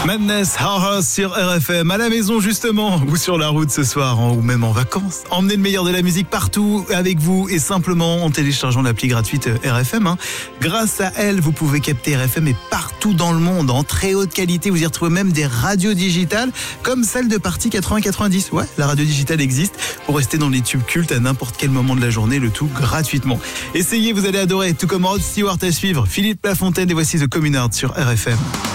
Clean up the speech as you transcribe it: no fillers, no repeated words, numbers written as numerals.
Madness House sur RFM, à la maison justement, ou sur la route ce soir, ou même en vacances. Emmenez le meilleur de la musique partout avec vous et simplement en téléchargeant l'appli gratuite RFM. Grâce à elle, vous pouvez capter RFM et partout dans le monde, en très haute qualité. Vous y retrouvez même des radios digitales, comme celle de Party 80-90. Ouais, la radio digitale existe pour rester dans les tubes cultes à n'importe quel moment de la journée, le tout gratuitement. Essayez, vous allez adorer, tout comme Rod Stewart à suivre, Philippe Lafontaine et voici The Communard sur RFM.